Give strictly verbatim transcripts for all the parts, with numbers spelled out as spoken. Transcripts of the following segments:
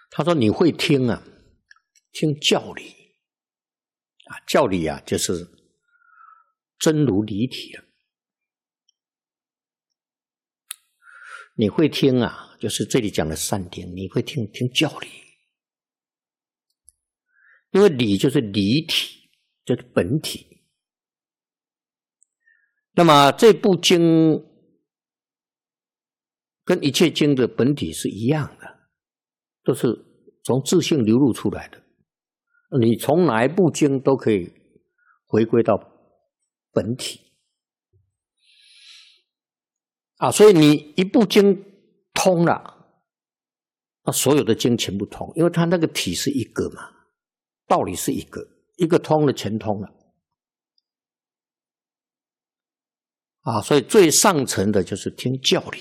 他说你会听啊，听教理啊，教理啊就是真如离体了。你会听啊，就是这里讲的善听，你会听听教理，因为理就是离体，就是本体。那么这部经跟一切经的本体是一样的，都是从自性流露出来的。你从哪一部经都可以回归到本体啊，所以你一部经通了，那所有的经全部通，因为它那个体是一个嘛，道理是一个，一个通了全通了啊，所以最上层的就是听教理。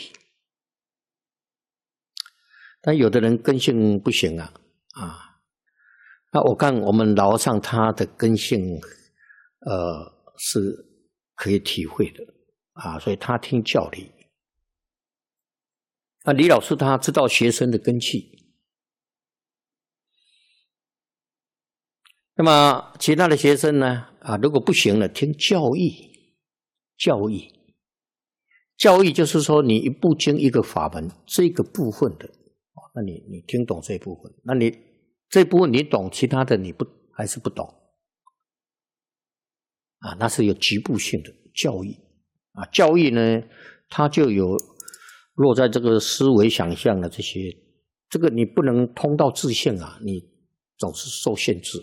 但有的人根性不行啊啊，那我看我们老和尚他的根性呃是可以体会的啊，所以他听教理。那李老师他知道学生的根器，那么其他的学生呢啊，如果不行了，听教义，教义，教义就是说你一部经一个法门这个部分的，那你你听懂这部分，那你这部分你懂，其他的你不还是不懂啊？那是有局部性的教义啊，教义呢，它就有落在这个思维想象的这些，这个你不能通到自性啊，你总是受限制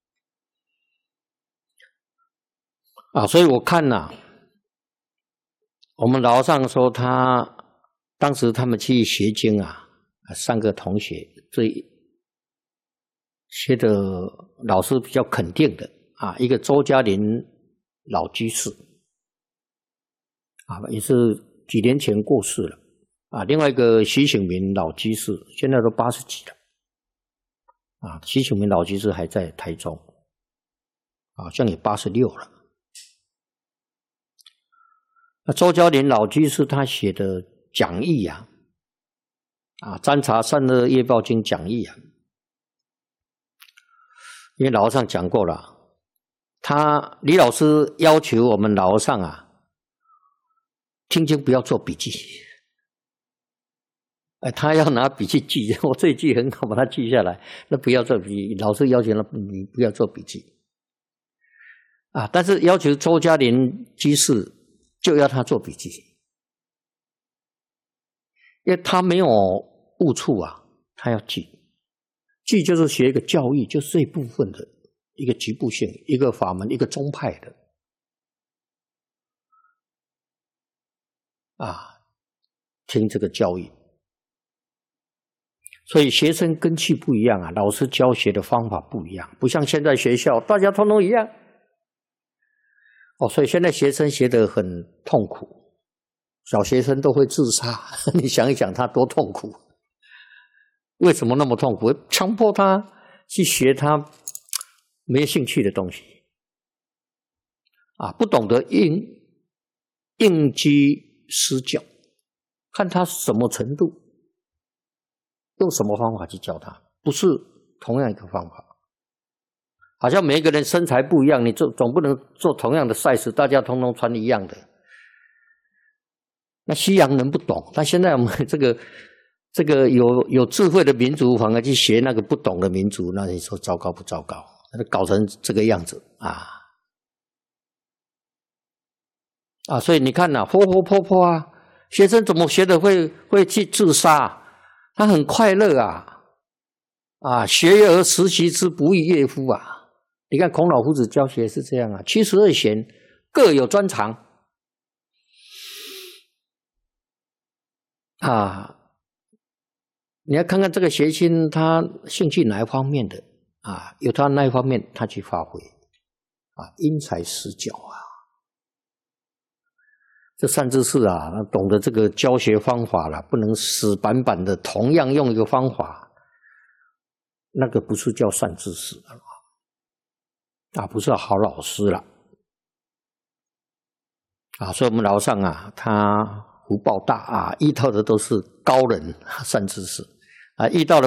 啊。所以我看啊，我们老和尚说他当时他们去学经啊，三个同学最学的老师比较肯定的啊，一个周嘉林老居士啊，也是几年前过世了啊，另外一个徐醒民老居士，现在都八十几了啊，徐醒民老居士还在台中，好像也八十六了。那周嘉林老居士他写的讲义啊，啊，占察善恶业报经讲义啊，因为老和尚讲过了，他李老师要求我们老和尚啊，听经不要做笔记，哎，他要拿笔记记，我这一句很好，把它记下来。那不要做笔记，老师要求你不要做笔记啊，但是要求周嘉林居士就要他做笔记，因为他没有误触啊，他要记。记就是学一个教义，就是这一部分的一个局部性，一个法门，一个宗派的啊，听这个教义。所以学生根器不一样啊，老师教学的方法不一样，不像现在学校大家通通一样哦，所以现在学生学得很痛苦，小学生都会自杀，你想一想他多痛苦。为什么那么痛苦？强迫他去学他没兴趣的东西啊，不懂得应应机施教，看他什么程度，用什么方法去教他，不是同样一个方法。好像每一个人身材不一样，你做总不能做同样的 size， 大家通通穿一样的。那西洋人不懂，但现在我们这个。这个有有智慧的民族反而去学那个不懂的民族，那你说糟糕不糟糕？那搞成这个样子啊啊！所以你看呐、啊，活活泼泼啊，学生怎么学的会会去自杀？他很快乐啊啊！学而时习之，不亦乐乎啊！你看孔老夫子教学是这样啊，七十二贤各有专长啊。你要看看这个学生他兴趣哪一方面的啊，有他那一方面他去发挥啊，因材施教啊。这善知识啊，懂得这个教学方法了，不能死板板的同样用一个方法，那个不是叫善知识啊，不是好老师了啊。所以我们老和尚啊，他福报大啊，遇到的都是高人善知识。啊，遇到了